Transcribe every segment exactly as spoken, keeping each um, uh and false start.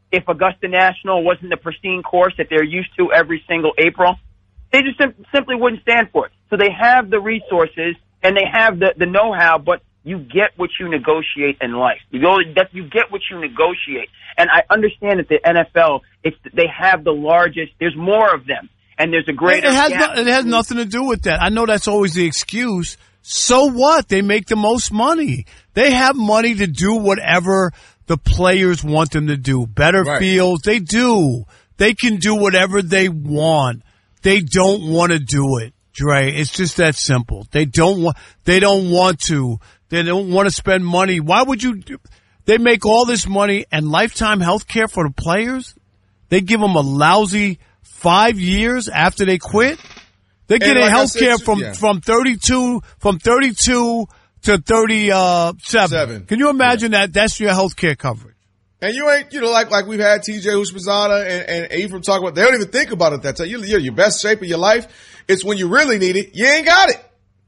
if Augusta National wasn't the pristine course that they're used to every single April. They just sim- simply wouldn't stand for it. So they have the resources and they have the, the know-how, but you get what you negotiate in life. You go, that you get what you negotiate. And I understand that the N F L, it's, they have the largest, there's more of them, and there's a greater It has, gap. no, it has nothing to do with that. I know that's always the excuse. So what? They make the most money. They have money to do whatever the players want them to do. Better right. fields. They do. They can do whatever they want. They don't want to do it, Dre. It's just that simple. They don't want, they don't want to. They don't want to spend money. Why would you do, they make all this money and lifetime health care for the players? They give them a lousy five years after they quit? They're getting like health care from, yeah. from thirty-two, from thirty-two to thirty-seven. Seven. Can you imagine yeah. that? That's your health care coverage. And you ain't, you know, like, like we've had T J Houshmandzadeh and, and Ephraim talk about, they don't even think about it that time. You're, you're your best shape of your life. It's when you really need it. You ain't got it.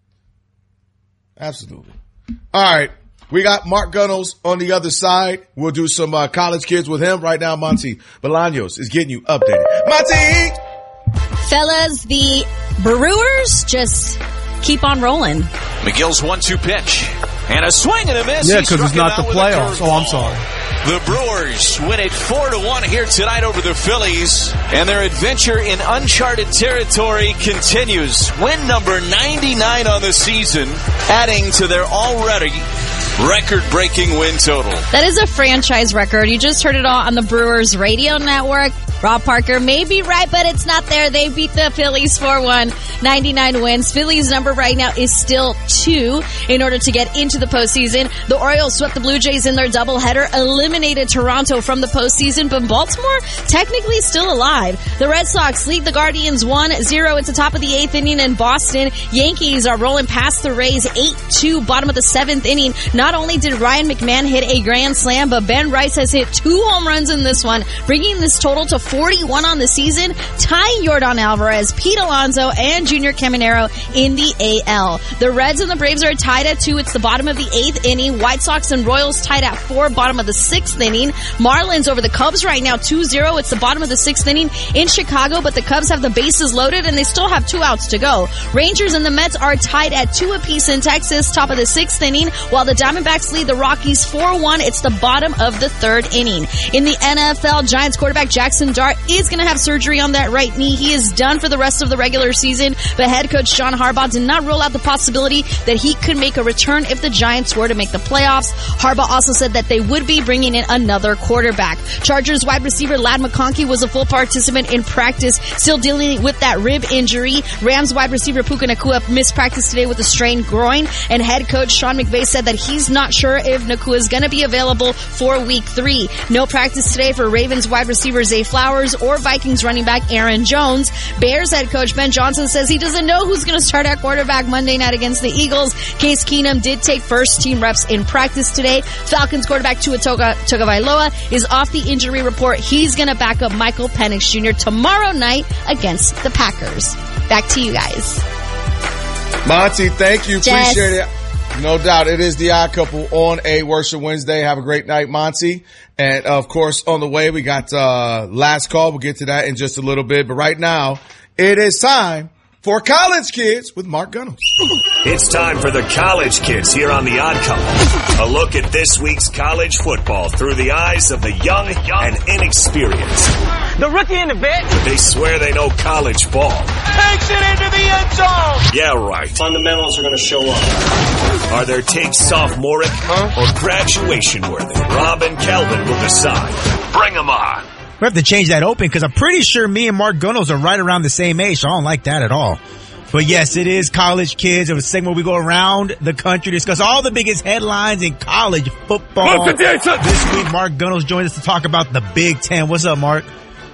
Absolutely. All right. We got Mark Gunnels on the other side. We'll do some uh, college kids with him. Right now, Monty Bolaños is getting you updated. Monty! Fellas, the Brewers just keep on rolling. McGill's one two pitch. And a swing and a miss. Yeah, because it's not the playoffs. Oh, I'm sorry. The Brewers win it four to one here tonight over the Phillies. And their adventure in uncharted territory continues. Win number ninety-nine on the season, adding to their already record-breaking win total. That is a franchise record. You just heard it all on the Brewers radio network. Rob Parker may be right, but it's not there. They beat the Phillies four one, ninety-nine wins. Phillies' number right now is still two in order to get into the postseason. The Orioles swept the Blue Jays in their doubleheader, eliminated Toronto from the postseason, but Baltimore technically still alive. The Red Sox lead the Guardians one zero. It's the top of the eighth inning in Boston. Yankees are rolling past the Rays eight two, bottom of the seventh inning. Not only did Ryan McMahon hit a grand slam, but Ben Rice has hit two home runs in this one, bringing this total to forty-one on the season, tying Yordan Alvarez, Pete Alonso, and Junior Caminero in the A L. The Reds and the Braves are tied at two. It's the bottom of the eighth inning. White Sox and Royals tied at four, bottom of the sixth inning. Marlins over the Cubs right now two zero. It's the bottom of the sixth inning in Chicago, but the Cubs have the bases loaded and they still have two outs to go. Rangers and the Mets are tied at two apiece in Texas, top of the sixth inning, while the Diamondbacks lead the Rockies four one. It's the bottom of the third inning. In the N F L, Giants quarterback Jackson Dart is going to have surgery on that right knee. He is done for the rest of the regular season, but head coach John Harbaugh did not rule out the possibility that he could make a return if the Giants were to make the playoffs. Harbaugh also said that they would be bringing in another quarterback. Chargers wide receiver Ladd McConkey was a full participant in practice, still dealing with that rib injury. Rams wide receiver Puka Nacua missed practice today with a strained groin, and head coach Sean McVay said that he's not sure if Nacua is going to be available for week three. No practice today for Ravens wide receiver Zay Flowers or Vikings running back Aaron Jones. Bears head coach Ben Johnson says he doesn't know who's going to start at quarterback Monday night against the Eagles. Case Keenum did take first team reps in practice today. Falcons quarterback Tua Tagovailoa is off the injury report. He's going to back up Michael Penix Junior tomorrow night against the Packers. Back to you guys. Monty, thank you. Jess. Appreciate it. No doubt. It is the Odd Couple on a Worship Wednesday. Have a great night, Monty. And of course, on the way, we got, uh, last call. We'll get to that in just a little bit. But right now, it is time for College Kids with Mark Gunnels. It's time for the College Kids here on The Odd Couple. A look at this week's college football through the eyes of the young and inexperienced. The rookie in the vet. But they swear they know college ball. Takes it into the end zone. Yeah, right. Fundamentals are going to show up. Are their takes sophomoric huh? or graduation worthy? Rob and Calvin will decide. Bring them on. We have to change that open because I'm pretty sure me and Mark Gunnels are right around the same age, so I don't like that at all. But yes, it is College Kids. It was a segment where we go around the country, discuss all the biggest headlines in college football. This week, Mark Gunnels joins us to talk about the Big Ten. What's up, Mark?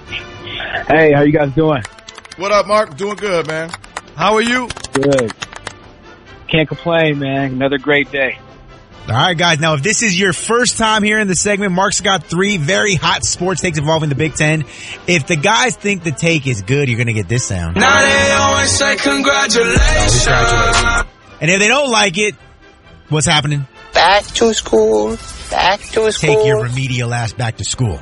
Hey, how you guys doing? What up, Mark? Doing good, man. How are you? Good. Can't complain, man. Another great day. All right, guys. Now, if this is your first time here in the segment, Mark's got three very hot sports takes involving the Big Ten. If the guys think the take is good, you're going to get this sound. Now they always say congratulations. And if they don't like it, what's happening? Back to school. Back to school. Take your remedial ass back to school.